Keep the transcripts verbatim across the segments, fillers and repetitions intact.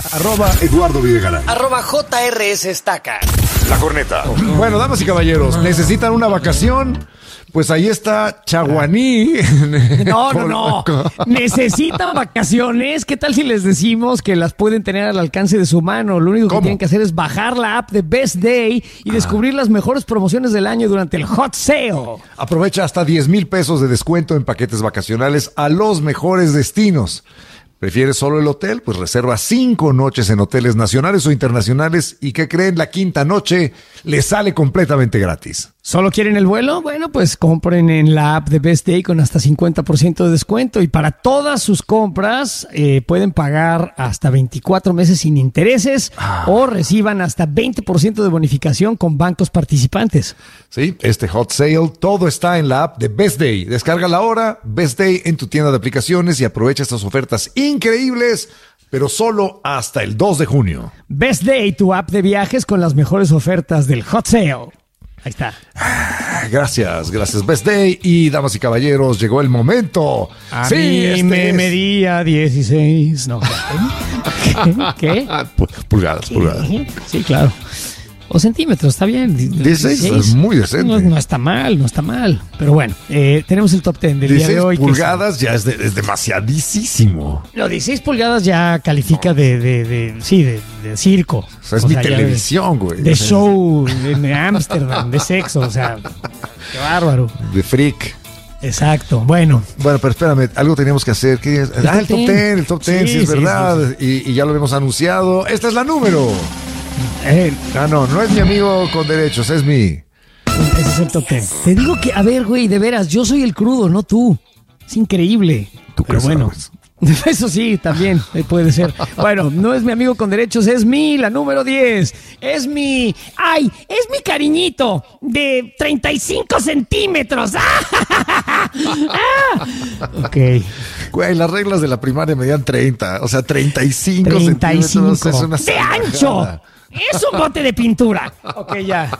Arroba Eduardo Videgaray. Arroba J R S Estaca. La corneta. Bueno, damas y caballeros, ¿necesitan una vacación? Pues ahí está Chaguaní. No, no, no. Necesitan vacaciones. ¿Qué tal si les decimos que las pueden tener al alcance de su mano? Lo único que ¿Cómo? tienen que hacer es bajar la app de Best Day y descubrir las mejores promociones del año durante el Hot Sale. Aprovecha hasta diez mil pesos de descuento en paquetes vacacionales a los mejores destinos. ¿Prefieres solo el hotel? Pues reserva cinco noches en hoteles nacionales o internacionales y ¿qué creen? La quinta noche les sale completamente gratis. ¿Solo quieren el vuelo? Bueno, pues compren en la app de Best Day con hasta cincuenta por ciento de descuento y para todas sus compras eh, pueden pagar hasta veinticuatro meses sin intereses ah. o reciban hasta veinte por ciento de bonificación con bancos participantes. Sí, este Hot Sale, todo está en la app de Best Day. Descárgala ahora, Best Day en tu tienda de aplicaciones y aprovecha estas ofertas increíbles, pero solo hasta el dos de junio. Best Day, tu app de viajes con las mejores ofertas del Hot Sale. Ahí está. Gracias, gracias Best Day. Y damas y caballeros, llegó el momento. A sí, mí este me es... medía dieciséis. No. ¿Qué? ¿Qué? Pulgadas, ¿Qué? pulgadas. Sí, claro. O centímetros, está bien. dieciséis es muy decente. No, no está mal, no está mal. Pero bueno, eh, tenemos el top diez del día de hoy. Pulgadas que ya es, de, es demasiadísimo. No, dieciséis pulgadas ya califica no. de, de, de, sí, de, de circo. O sea, es o mi sea, televisión, güey. De, de show, de Ámsterdam, de sexo, o sea, qué bárbaro. De freak. Exacto, bueno. Bueno, pero espérame, algo teníamos que hacer. ¿Qué es? Ah, el top diez, el top diez, sí, sí es sí, verdad. Sí, sí. Y, y ya lo habíamos anunciado. Esta es la número. Eh, ah, no, no es mi amigo con derechos, es mi... Ese es el top diez. Te digo que, a ver, güey, de veras, yo soy el crudo, no tú. Es increíble. ¿Tú pero bueno, sabes? Eso sí, también puede ser. Bueno, no es mi amigo con derechos, es mi, la número diez. Es mi, ay, es mi cariñito de treinta y cinco centímetros. ¡Ah! Ok. Güey, las reglas de la primaria medían treinta, o sea, treinta y cinco treinta y cinco centímetros es una de ancho. Es un bote de pintura. Ok, ya.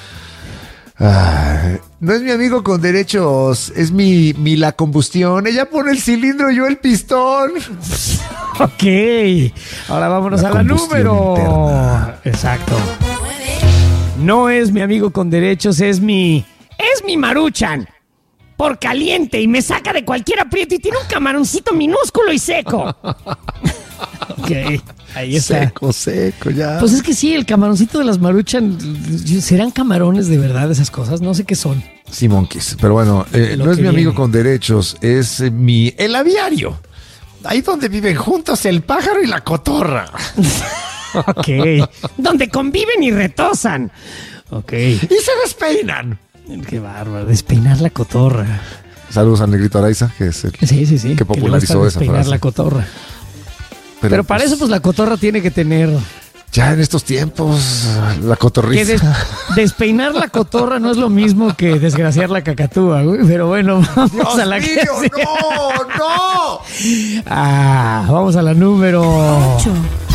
Ah, no es mi amigo con derechos, es mi, mi la combustión. Ella pone el cilindro, yo el pistón. Ok, ahora vámonos la a la número interna. Exacto. No es mi amigo con derechos, es mi... Es mi Maruchan. Por caliente y me saca de cualquier aprieto y tiene un camaroncito minúsculo y seco. Ok, ahí está. Seco, seco, ya. Pues es que sí, el camaroncito de las Maruchan, ¿serán camarones de verdad esas cosas? No sé qué son. Sí, monkeys. Pero bueno, eh, no es mi amigo con derechos, es eh, mi... El aviario. Ahí donde viven juntos el pájaro y la cotorra. Ok. Donde conviven y retosan. Ok. Y se despeinan. Qué bárbaro, despeinar la cotorra. Saludos al Negrito Araiza, que es el sí, sí, sí, que popularizó que esa despeinar frase. la cotorra. Pero, Pero para pues, eso, pues la cotorra tiene que tener. Ya en estos tiempos, la cotorriza. Que des, despeinar la cotorra no es lo mismo que desgraciar la cacatúa, güey. Pero bueno, vamos Dios a la mío, que no, no. Ah, vamos a la número ocho.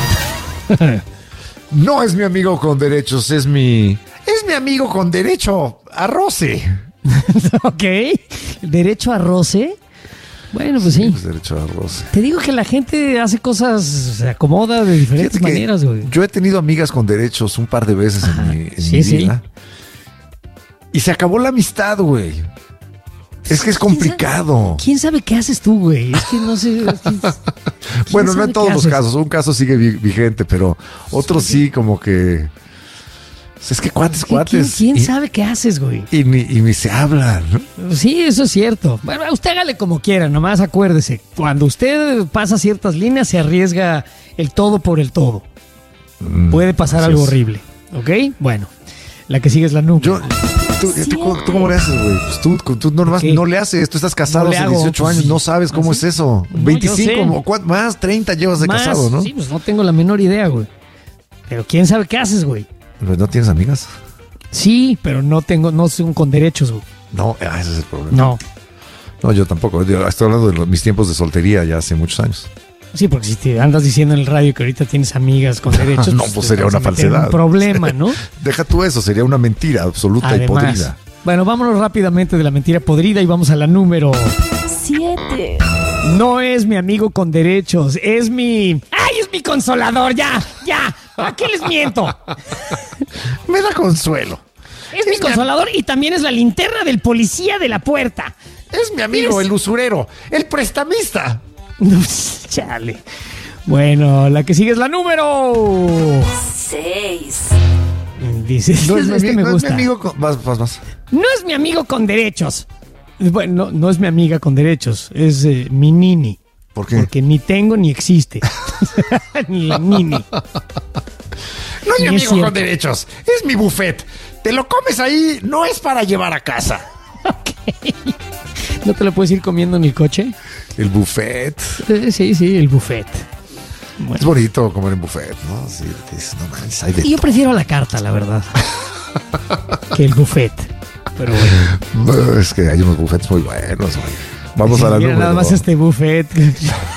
No es mi amigo con derechos, es mi. Es mi amigo con derecho a roce. Ok. ¿Derecho a roce? Bueno, pues sí. sí. Pues derecho a roce. Te digo que la gente hace cosas, se acomoda de diferentes Fíjate maneras, güey. Yo he tenido amigas con derechos un par de veces Ajá, en mi, en sí, mi sí. vida. Y se acabó la amistad, güey. Es que es complicado. ¿Quién sabe, ¿Quién sabe qué haces tú, güey? Es que no sé. Es que, bueno, no en todos los casos. Un caso sigue vigente, pero otros sí, como que... Es que cuates, cuates. ¿Quién, quién y, sabe qué haces, güey? Y ni, y ni se hablan, ¿no? Sí, eso es cierto. Bueno, usted hágale como quiera, nomás acuérdese. Cuando usted pasa ciertas líneas, se arriesga el todo por el todo. Mm, Puede pasar algo es. horrible. ¿Ok? Bueno, la que sigue es la número. Yo... ¿Tú, sí. tú, ¿Tú cómo le haces, güey? Pues tú, tú no, okay. no le haces. Tú estás casado no hace dieciocho años. No sabes cómo ¿Ah, sí? es eso. No, veinticinco, ¿cuánto? Más treinta llevas de más, casado, ¿no? Sí, pues no tengo la menor idea, güey. Pero ¿quién sabe qué haces, güey? ¿No tienes amigas? Sí, pero no tengo, no son con derechos, güey. No, ese es el problema. No. No, yo tampoco. Yo estoy hablando de los, mis tiempos de soltería ya hace muchos años. Sí, porque si te andas diciendo en el radio que ahorita tienes amigas con derechos... no, pues sería una falsedad. Un problema, ¿no? Deja tú eso, sería una mentira absoluta Además, y podrida. Bueno, vámonos rápidamente de la mentira podrida y vamos a la número... siete. No es mi amigo con derechos, es mi... ¡Ay, es mi consolador, ya, ya. ¿A qué les miento? Me da consuelo. Es, es mi consolador mi... y también es la linterna del policía de la puerta. Es mi amigo, es... el usurero, el prestamista. Chale. Bueno, la que sigue es la número seis. Dice, no es, este mi, me no gusta. es mi amigo con... Vas, vas, vas. No es mi amigo con derechos. Bueno, no, no es mi amiga con derechos. Es eh, mi nini. ¿Por qué? Porque ni tengo ni existe. Ni la nini. No es mi amigo con derechos. Es mi buffet. Te lo comes ahí, no es para llevar a casa. Ok. ¿No te lo puedes ir comiendo en el coche? El buffet. Sí, sí, el buffet. Bueno. Es bonito comer en buffet, ¿no? Sí, es, no manches, hay de Yo todo. prefiero la carta, la verdad. Que el buffet. Pero bueno. Es que hay unos buffets muy buenos, güey. Vamos sí, a la mira número. Nada más este buffet.